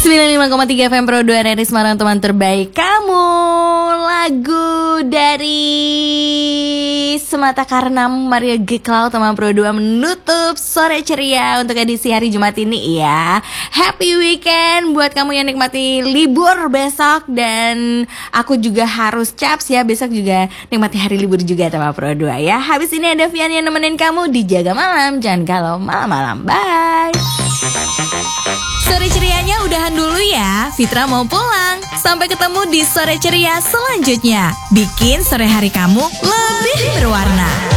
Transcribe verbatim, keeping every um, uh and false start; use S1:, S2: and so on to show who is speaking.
S1: sembilan puluh lima koma tiga F M Pro dua R R I Semarang, teman terbaik kamu. Lagu dari Semata Karena Maria Geklau, teman Pro dua menutup sore ceria untuk edisi hari Jumat ini ya. Happy weekend buat kamu yang nikmati libur besok. Dan aku juga harus caps ya, besok juga nikmati hari libur juga teman Pro dua ya. Habis ini ada Vian yang nemenin kamu di Jaga Malam. Jangan kalau malam-malam. Bye. Sore cerianya udahan dulu ya. Fitra mau pulang. Sampai ketemu di sore ceria selanjutnya. Bikin sore hari kamu lebih berwarna.